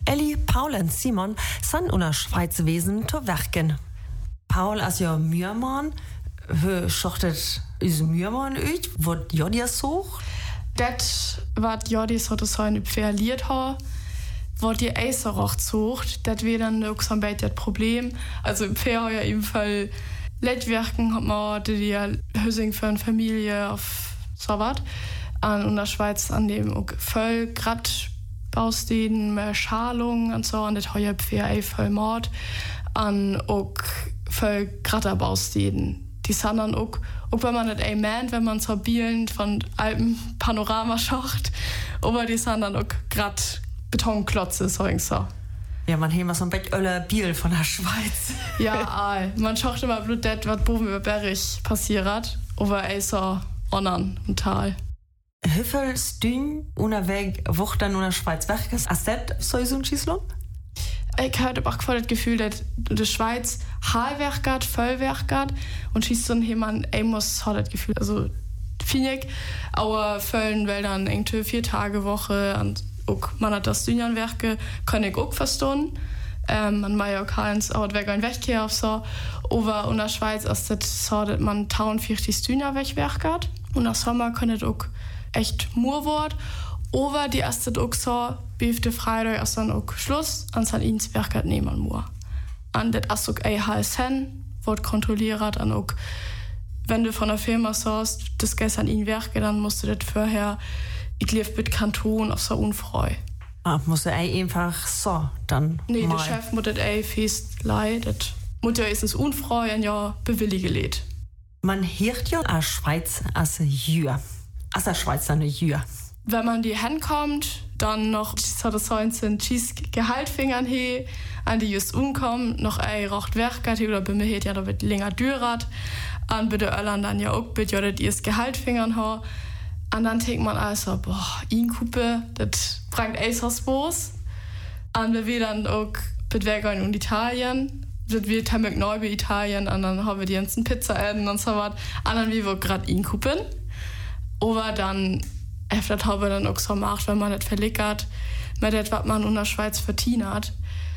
Elli, Paul und Simon sind in der Schweiz gewesen zu werken. Paul als ja Mührmann, wie schachtet is Mührmann uit, wat Jodie sucht? Das, was Jodie so das heute verliert hat, was die Eiser auch sucht, das wäre dann auch so ein bisschen das Problem. Also im Fair ja im Fall Leitwerken hat man die Hüsing für eine Familie auf so was. Und in der Schweiz an dem auch voll grad Baustellen, mehr Schalung und so, und das hat ja für voll Mord. Und auch voll grader Baustellen. Die sind dann auch wenn man nicht meint, wenn man so Bielen von alten Panorama schaut, aber die sind dann auch grad Betonklotze, so. Ja, man hat immer so ein bisschen Biel von der Schweiz. Ja, man schaut immer blut das, was oben über Berg passiert, aber so anderen im Tal. Wie viel Stühn unterwegs wird dann in der Schweiz weg? Ist das so ein Schießlung? Ich habe auch voll das Gefühl, dass die Schweiz Halbwerk hat, Vollwerk hat und schießt dann jemand, muss hat das Gefühl. Also, finde ich, aber Völlen, weil dann irgendwie 4 Tage Woche und auch man hat das Dünjanwerke, kann ich auch verstehen. Man mag ja auch keins, aber weg ein Wegkehr auf so. Aber in der Schweiz ist das so, dass man 1040 Dünja wegwerk hat. Und im Sommer kann das auch echt Murwort. Aber die erste auch so, beifte Freitag ist dann auch Schluss, und dann ins Werk hat niemand mehr. Und das ist auch HSN, wird kontrolliert, und auch, wenn du von der Firma sagst, das geht an ihn Werke, dann musst du das vorher, ich lief mit Kanton auf so unfrei. Muss er einfach so, dann Nee, mal. Der Chef muss das fest leiden, das muss ja erstens unfrei und ja bewillige lädt. Man hört ja als Schweiz als Jür. Als der Schweiz eine Jür. Wenn man die hinkommt, dann noch 2019 Gehaltfingern he, an die just umkommen, noch rocht Werkgat oder bei mir ja da wird länger dürat, an bitte Irland dann ja auch bitte ja das erst Gehaltfingern ha, und dann denkt man also boah, Inkuppe, das bringt was Bos, und wir dann auch bitte Werkgat in Italien, das wird hamburg neu bei Italien, und dann haben wir die ganzen Pizza-Enden und so was, und dann wie wir gerade Inkuppen, aber dann das habe ich dann auch so gemacht, wenn man das verlegt mit dem, was man in der Schweiz verdient hat,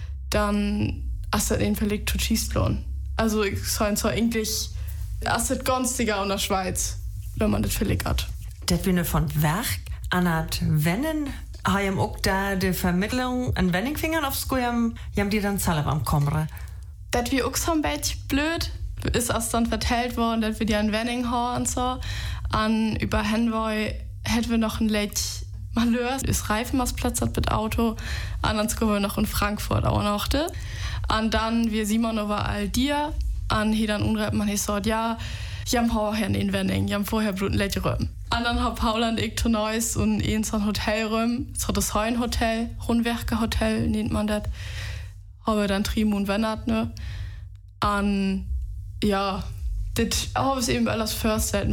dann ist das den verlegt zu Schießlohn. Also ich sage so eigentlich, ist das günstiger in der Schweiz, wenn man das verlegt hat. Das wir von Werk an das Wennen, haben auch da die Vermittlung an Wenningfingern aufs Gujam, haben die dann selber am Kommen. Das wir auch so ein bisschen blöd, ist erst dann vertellt worden, dass wir die an Wenning haben und so, an über Henvoy hätten wir noch ein Malheur, das Reifenmassplatz hat mit Auto, und dann kommen wir noch in Frankfurt auch noch. Und dann, wir Simon überall dir, und hier dann unreiten man gesagt, ja, ich habe vorher in Wenning, ich habe vorher Blut ein Räumen. Und dann haben Paul und ich zu Neuss und in so ein Hotel räumen, so das Heun-Hotel, Rundwerke-Hotel nennt man das, haben wir dann Trieben und Wennert, ne? Und ja, das habe ich eben alles verstanden.